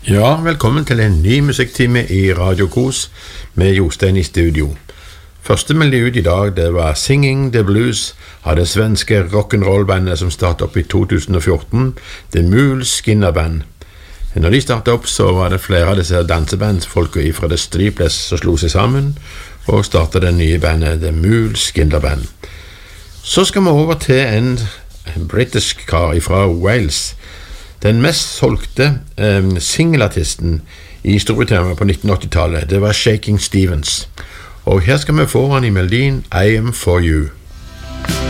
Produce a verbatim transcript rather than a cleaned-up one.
Ja, velkommen til en ny musikktime i Radio Kos med Jostein i studio. Første melding ut i dag, det var Singing the Blues av det svenske rock'n'roll-bandet som startet opp i to tusen og fjorten, The Mule Skinner Band. Når de startet opp så var det flere av disse dansebandsfolka fra The Sleepless som slo seg sammen og startet det nye bandet The Mule Skinner Band. Så skal vi over til en britisk kar fra Wales. Den mest solgte eh, singelartisten i Storbritannia på nitten åtti-tallet, det var Shaking Stevens. Og her skal vi få han i melodien I Am For You.